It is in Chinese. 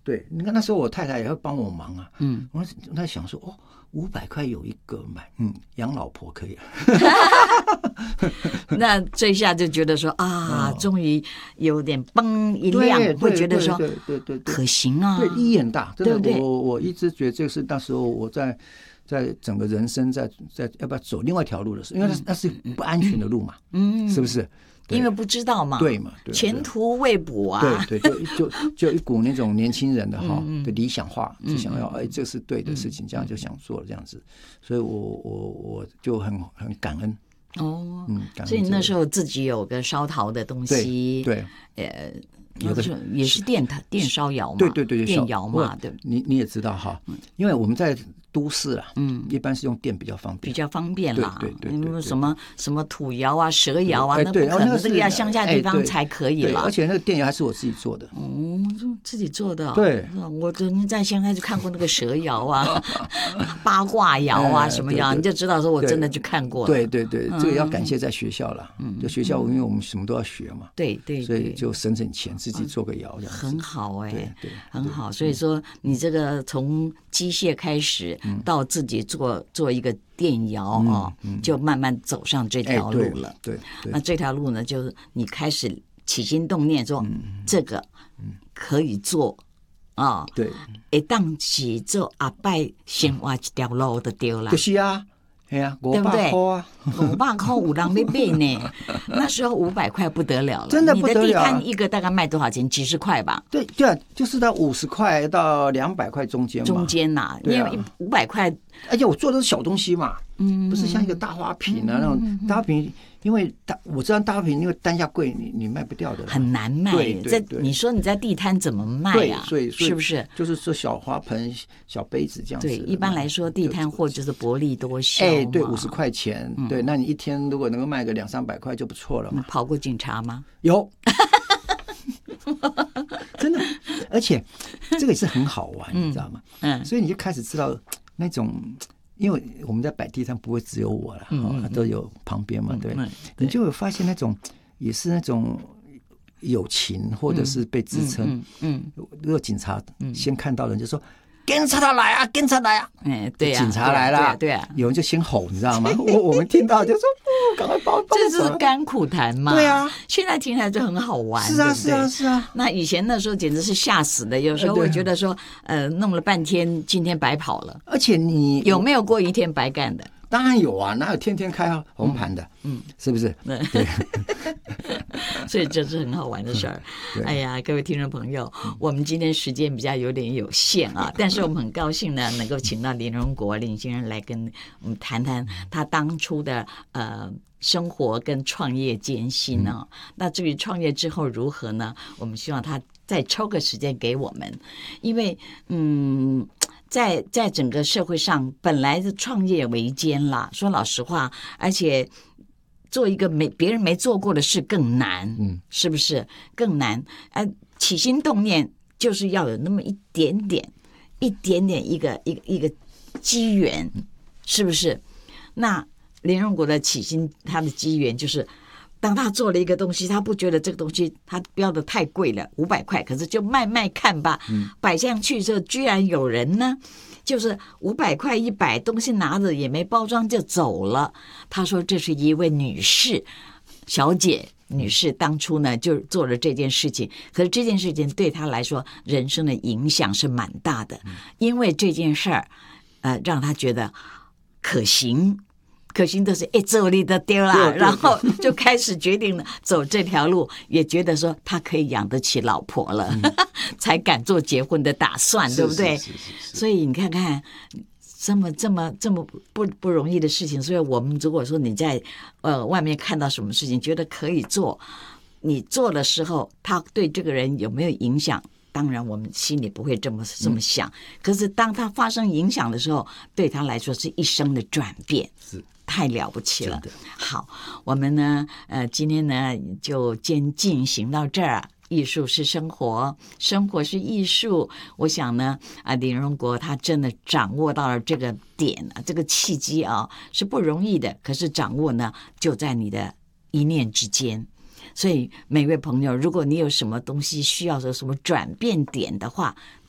对，你看那时候我太太也会帮我忙啊。我在想说500块有一个买，养老婆可以了。 那这一下就觉得说终于有点嘣一亮，会觉得说对， 可行啊， 对，意义很大，真的。 对不对？ 我一直觉得这是那时候我在整个人生在要不要走另外一条路的时候，因为那是不安全的路嘛，是不是？ 因为不知道嘛， 对嘛，对， 前途未卜啊， 对，就一股那种年轻人的的理想化，就想要这是对的事情，这样就想做这样子，所以我就很感恩。 所以那时候自己有个烧陶的东西， 对， 有的时候也是电烧窑嘛， 对， 电窑嘛，对， 你也知道哈，因为我们在都市啦，一般是用电比较方便， 比较方便啦。 对， 什么土窑啊、蛇窑啊，那不可能，这个要乡下地方才可以了。 而且那个电窑还是我自己做的。 自己做的。 对， 我曾经在乡下就看过那个蛇窑啊、八卦窑啊什么窑，你就知道说我真的去看过了。 对，这个要感谢在学校了。就学校，因为我们什么都要学嘛。 对， 所以就省钱，自己做个窑这样子。 很好对，很好。所以以说你这个从机械开始到自己做一个电窑就慢慢走上这条路了。 对， 那这条路呢，就是你开始起心动念说这个可以做对， 会当起做阿拜生活一条路就对了。 就是啊。500块啊 ，500块有人要买呢。那时候500块不得了了， 真的不得了。 你的地摊一个大概卖多少钱？几十块吧。 对啊，就是到50块到200块中间嘛。 中间呐，因为500块， 而且我做的是小东西嘛，不是像一个大花瓶那种大花瓶。因为我知道大花瓶因为单价贵，你卖不掉的， 很难卖。 对， 你说你在地摊怎么卖啊？ 所以是不是？ 就是说小花盆、小杯子这样子。 对，一般来说地摊货就是薄利多销。 对，50块钱。对，那你一天如果能够卖个200-300块就不错了嘛。 跑过警察吗？ 有，真的，而且这个也是很好玩，你知道吗？所以你就开始知道那种。因为我们在摆地摊不会只有我了，都有旁边嘛，对，你就会发现那种也是那种友情或者是被支撑。如果警察先看到人就说警察来啊，警察来啊， 对啊， 警察来了， 对啊， 有人就先吼，你知道吗？我们听到就说赶快帮这就是甘苦谈嘛。 对啊， 现在听起来就很好玩。 是啊。 那以前那时候简直是吓死的，有时候会觉得说，弄了半天，今天白跑了。 而且你有没有过一天白干的？ 当然有啊，哪有天天开红盘的？是不是？对。 所以这是很好玩的事儿。哎呀，各位听众朋友，我们今天时间比较有点有限啊，但是我们很高兴呢，能够请到林荣国林先生来跟我们谈谈他当初的生活跟创业艰辛啊。那至于创业之后如何呢？我们希望他再抽个时间给我们，因为在整个社会上，本来是创业维艰啦，说老实话，而且做一个别人没做过的事更难，是不是更难？起心动念就是要有那么一点点一个机缘，是不是？那林荣国的起心，他的机缘就是当他做了一个东西，他不觉得这个东西他标的太贵了，500块，可是就卖看吧。摆上去之后，居然有人呢，就是500块100，东西拿着也没包装就走了。他说这是一位小姐女士当初呢就做了这件事情，可是这件事情对她来说人生的影响是蛮大的，因为这件事儿让她觉得可行就是做你的丢啦，然后就开始决定了走这条路，也觉得说他可以养得起老婆了，才敢做结婚的打算，对不对？所以你看看这么不容易的事情，所以我们如果说你在外面看到什么事情觉得可以做，你做的时候他对这个人有没有影响，当然我们心里不会这么想，可是当他发生影响的时候，对他来说是一生的转变，是太了不起了。好，我们呢今天呢就先进行到这儿。艺术是生活，生活是艺术。我想呢，林荣国他真的掌握到了这个点，这个契机啊是不容易的。可是掌握呢，就在你的一念之间。所以每位朋友，如果你有什么东西需要有什么转变点的话，